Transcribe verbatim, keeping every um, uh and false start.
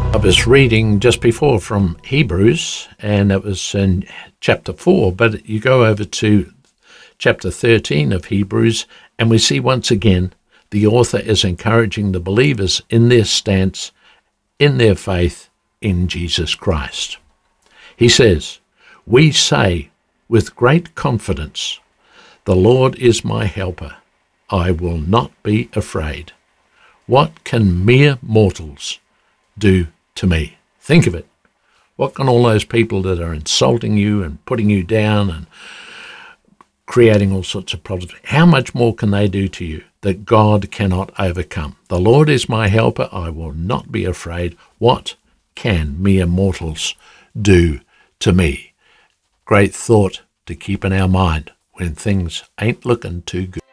I was reading just before from Hebrews, and it was in chapter four, but you go over to chapter thirteen of Hebrews, and we see once again the author is encouraging the believers in their stance, in their faith in Jesus Christ. He says, "We say with great confidence, 'The Lord is my helper. I will not be afraid. What can mere mortals do to me?'" Think of it. What can all those people that are insulting you and putting you down and creating all sorts of problems, how much more can they do to you that God cannot overcome? The Lord is my helper. I will not be afraid. What can mere mortals do to me? Great thought to keep in our mind when things ain't looking too good.